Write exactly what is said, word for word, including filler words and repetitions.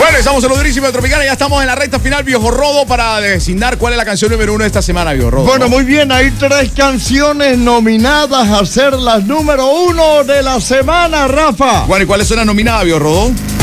Bueno, estamos en lo durísimo de Tropicana, ya estamos en la recta final, Viejo Rodo, para designar cuál es la canción número uno de esta semana, Viejo Rodo. Bueno, ¿no? muy bien, hay tres canciones nominadas a ser las número uno de la semana, Rafa. Bueno, ¿y cuáles son las nominadas, Viejo Rodo?